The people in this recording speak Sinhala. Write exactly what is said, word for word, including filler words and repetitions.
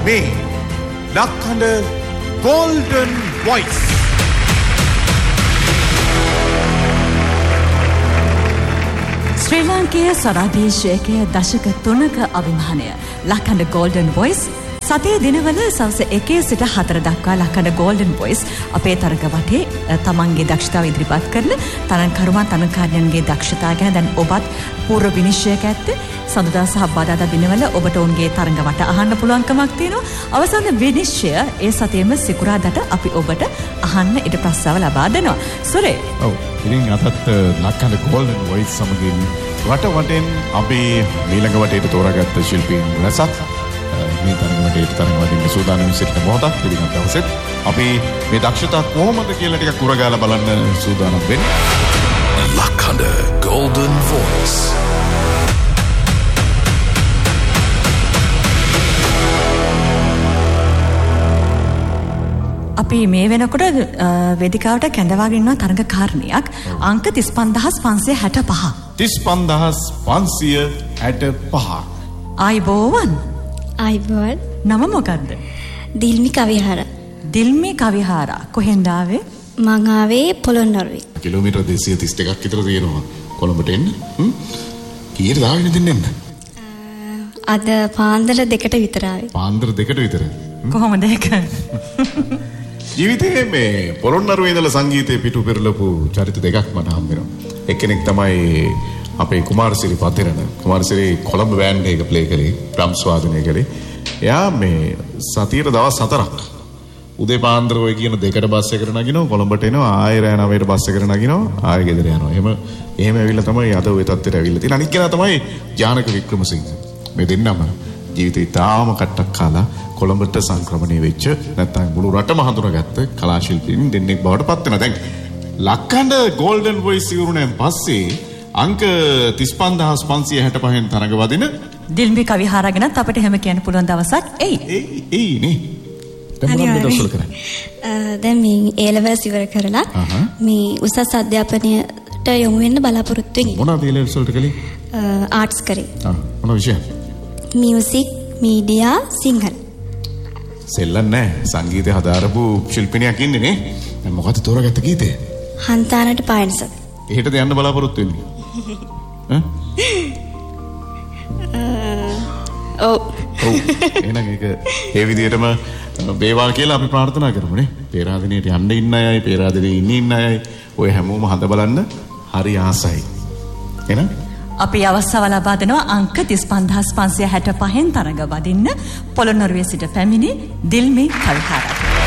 මේ ලක්හඬ Golden Voice. ශ්‍රී ලාංකේය සරාභීෂයකය දශක තුනක අභිමානය ලක්හඬ Golden Voice සතිය දිනවල සවස එකේ සිට හතර දක්වා ලක්හඬ Golden Voice අපේ තරග වටේ තමන්ගේ දක්ෂතාව ඉදිරිපත් කරන තරඟකරුවන් තරඟකාරයන්ගේ දක්ෂතාව ගැන දැන් ඔබත් පූර්ව විනිශ්චයක ඇත්තේ සඳුදා සහ බදාදා දිනවල ඔබට ඔවුන්ගේ තරඟ වට අහන්න පුළුවන්කමක් තියෙනවා. අවසාන විනිශ්චය ඒ සතියේම සිකුරාදාට අපි ඔබට අහන්න ඉඩ ප්‍රස්තාව ලබා දෙනවා. සුරේ. ඔව්. ඉතින් අදත් ලක්හඬ Golden Voice සමගින් රට වටෙන් අපි ඊළඟ වටේට තෝරාගත්ත ශිල්පීන් රැසක් මේ තරඟට තරඟ වදින්න සූදානම් සිටින මොහොතක්. ඉතින් අපි අවසෙත් අපි මේ දක්ෂතා කොහොමද කියලා ටිකක් උරගාලා බලන්න සූදානම් වෙන්නේ. ලක්හඬ Golden Voice. අපි මේ වෙනකොට වේදිකාවට කැඳවාගෙන ඉන්න තරඟකාරණියක් අංක තිස් පන්දාස් පන්සිය හැට පහ. තිස් පන්දාස් පන්සිය හැට පහ. ආයිබෝවන්. ආයිබෝවන්. නම මොකද්ද? දිල්මි කවිහාර. දිල්මි කවිහාර. කොහෙන්ද ආවේ? මං ආවේ පොළොන්නරුවේ. කිලෝමීටර් දෙසිය තිස් දෙකක් විතර තියෙනවා කොළඹට එන්න. හ්ම්. කීයට දාගෙන ඉඳින්න එන්න? අද පාන්දර දෙකට විතර ආවේ. පාන්දර දෙකට විතර. කොහොමද ඒක? ජීවිතේ මේ පොළොන්නරුවේ ඉඳලා සංගීතයේ පිටු පෙරලපු චරිත දෙකක් මට හම්බ වෙනවා. එක්කෙනෙක් තමයි අපේ කුමාරසිරි පතිරණ. කුමාරසිරි කොළඹ බෑන්ඩ් එක ප්ලේ කරේ, ඩ්‍රම්ස් වාදනය කරේ. එයා මේ සතියේ දවස් හතරක් උදේ පාන්දර ඔය කියන දෙකට බස් එකට නගිනවා, කොළඹට එනවා, ආයෙ රෑ නවයට බස් එකට නගිනවා, ආයෙ ගෙදර යනවා. එහෙම එහෙම ඇවිල්ලා තමයි අද ඔය තත්ත්වයට ඇවිල්ලා තියෙන්නේ. අනිත් කෙනා තමයි ජානක වික්‍රමසිංහ. මේ දෙන්නම ජීවිතේ තාම කට්ටක් කාලා කොළඹට සංක්‍රමණය වෙච්ච නැත්නම් මුළු රටම හඳුනාගත්ත කලා ශිල්පීන් දෙන්නෙක් බවට පත් වෙනවා. දැන් ලක්හඬ Golden Voice ඉවරුණෙන් පස්සේ අංක තිස් පන්දාස් පන්සිය හැට පහෙන් තරඟ වදින දිල්මි කවිහාර ගැනත් අපිට එහෙම කියන්න පුළුවන් දවසක් එයි. එයි එයි නේ. දැන් මොනවද දවසවල කරන්නේ? දැන් මේ A levels ඉවර කරලා මේ උසස් අධ්‍යාපනයට යොමු වෙන්න බලාපොරොත්තු වෙන්නේ. මොනවද A levels වලට කලේ? ආර්ට්ස් කරේ. ආ මොන විෂය? Music, media, Sinhala. සෙල්ලම් නැහැ. සංගීතය හදාරපු ශිල්පිනියක් ඉන්නේ නේ. දැන් මොකද තෝරාගත්ත ගීතය? හන්තානට පායනස. එහෙටද යන්න බලාපොරොත්තු වෙන්නේ? ඈ? ඔව්. ඔව්. එහෙනම් ඒක ඒ විදිහටම වේවා කියලා අපි ප්‍රාර්ථනා කරමු නේ. පේරාදෙනියට යන්න ඉන්න අයයි, පේරාදෙනියේ ඉන්න ඉන්න අයයි ඔය හැමෝම හඳ බලන්න හරි ආසයි. එහෙනම් අපි අවස්ථාව ලබා දෙනවා අංක තිස් පන්දාස් පන්සිය හැට පහෙන් තරඟ වදින්න පොළොන්නරුවේ සිට පැමිණි දිල්මි කවිහාරට.